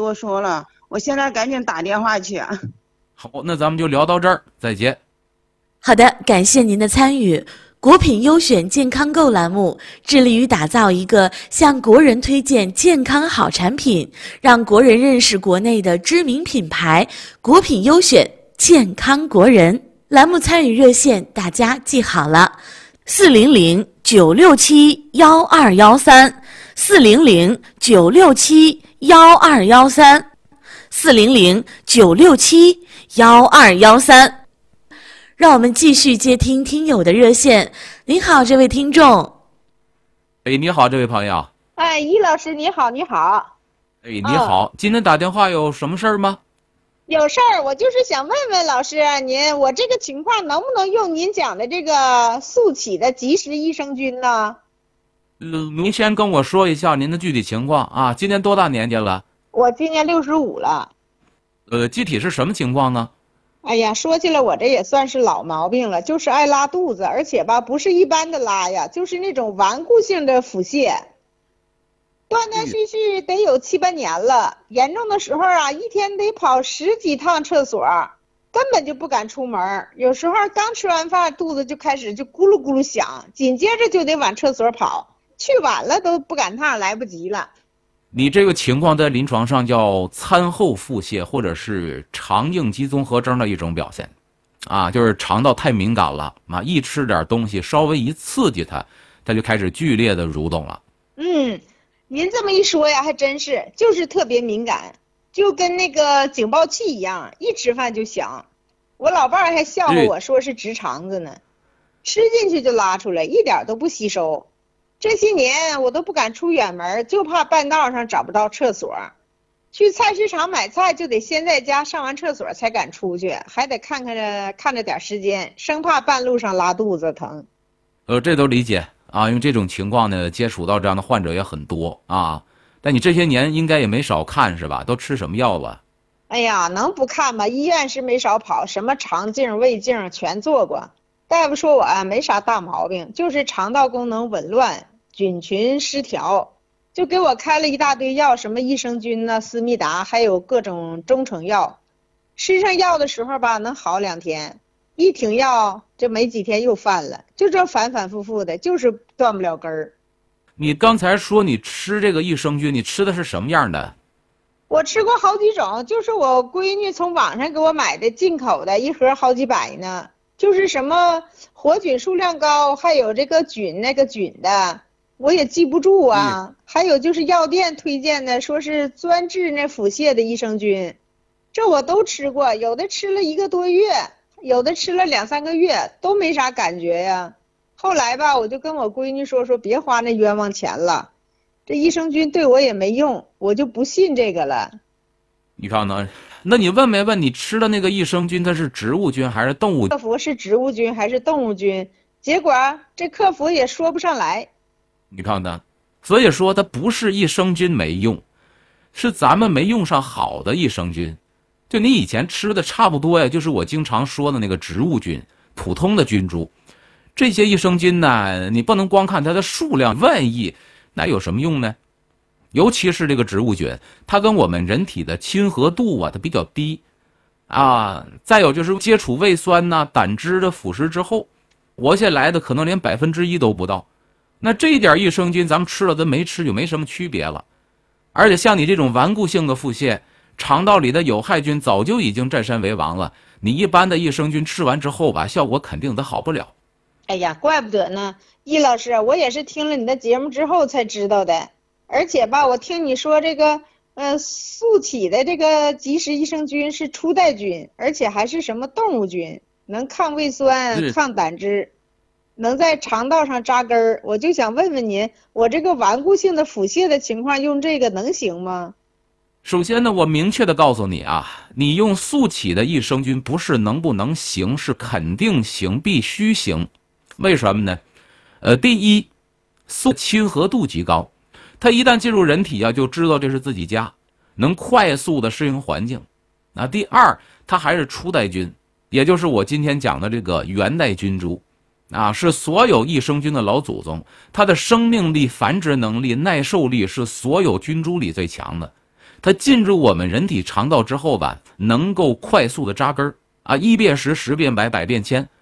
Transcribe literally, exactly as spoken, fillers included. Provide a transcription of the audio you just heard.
多说了，我现在赶紧打电话去啊。 好，那咱们就聊到这儿，再见。 好的，感谢您的参与。国品优选健康购栏目致力于打造一个向国人推荐健康好产品，让国人认识国内的知名品牌国品优选健康国人。栏目参与热线大家记好了，四零零九六七幺二幺三，四零零九六七幺二幺三，四零零九六七幺二幺三。让我们继续接听听友的热线。您好，这位听众。 哎，你好，这位朋友。 哎，易老师你好，你好。 哎，你好，嗯、今天打电话有什么事儿吗？ 有事儿，我就是想问问老师您，我这个情况能不能用您讲的这个速起的及时益生菌呢？ 嗯，您先跟我说一下您的具体情况啊。今年多大年纪了？ 我今年六十五了。 呃，具体是什么情况呢？ 哎呀，说起来我这也算是老毛病了，就是爱拉肚子，而且吧不是一般的拉呀，就是那种顽固性的腹泻，断断续续得有七八年了。严重的时候啊，一天得跑十几趟厕所，根本就不敢出门。有时候刚吃完饭，肚子就开始就咕噜咕噜响，紧接着就得往厕所跑，去晚了都不赶趟，来不及了。 你这个情况在临床上叫餐后腹泻，或者是肠应激综合征的一种表现，啊，就是肠道太敏感了啊，一吃点东西稍微一刺激它，它就开始剧烈的蠕动了。 嗯，您这么一说呀，还真是，就是特别敏感，就跟那个警报器一样，一吃饭就响。我老伴儿还笑话我说是直肠子呢，吃进去就拉出来，一点都不吸收。这些年我都不敢出远门，就怕半道上找不到厕所。去菜市场买菜就得先在家上完厕所才敢出去，还得看看着看着点时间，生怕半路上拉肚子疼。 呃，这都理解啊，因为这种情况呢，接触到这样的患者也很多啊。但你这些年应该也没少看是吧？都吃什么药了？ 哎呀，能不看吗？医院是没少跑，什么肠镜、胃镜全做过。大夫说我啊没啥大毛病，就是肠道功能紊乱。菌群失调，就给我开了一大堆药，什么益生菌呐、思密达，还有各种中成药。吃上药的时候吧，能好两天，一停药，这没几天又犯了，就这反反复复的，就是断不了根儿。 你刚才说你吃这个益生菌，你吃的是什么样的？ 我吃过好几种，就是我闺女从网上给我买的进口的，一盒好几百呢，就是什么活菌数量高，还有这个菌那个菌的。我也记不住啊、嗯、还有就是药店推荐的说是专治那腹泻的益生菌，这我都吃过，有的吃了一个多月，有的吃了两三个月都没啥感觉呀。后来吧我就跟我闺女说说别花那冤枉钱了，这益生菌对我也没用，我就不信这个了。 你看呢？那你问没问你吃的那个益生菌它是植物菌还是动物菌？ 客服是植物菌还是动物菌，结果这客服也说不上来。 你看呢？所以说它不是益生菌没用，是咱们没用上好的益生菌。就你以前吃的差不多呀，就是我经常说的那个植物菌，普通的菌株。这些益生菌呢，你不能光看它的数量，万亿那有什么用呢？尤其是这个植物菌，它跟我们人体的亲和度啊，它比较低啊。再有就是接触胃酸呐、胆汁的腐蚀之后，活下来的可能连百分之一都不到。那这一点益生菌咱们吃了跟没吃就没什么区别了。而且像你这种顽固性的腹泻，肠道里的有害菌早就已经占山为王了，你一般的益生菌吃完之后吧，效果肯定都好不了。 哎呀，怪不得呢，易老师，我也是听了你的节目之后才知道的。而且吧，我听你说这个呃速起的这个及时益生菌是初代菌，而且还是什么动物菌，能抗胃酸、抗胆汁，能在肠道上扎根儿。我就想问问您，我这个顽固性的腹泻的情况用这个能行吗？ 首先呢，我明确的告诉你啊，你用速起的益生菌不是能不能行，是肯定行，必须行。为什么呢？呃，第一，速亲和度极高，它一旦进入人体啊，就知道这是自己家，能快速的适应环境。那第二，它还是初代菌，也就是我今天讲的这个元代菌株，啊，是所有益生菌的老祖宗，它的生命力、繁殖能力、耐受力是所有菌株里最强的。 它进入我们人体肠道之后吧，能够快速的扎根儿啊，一变十，十变百，百变千。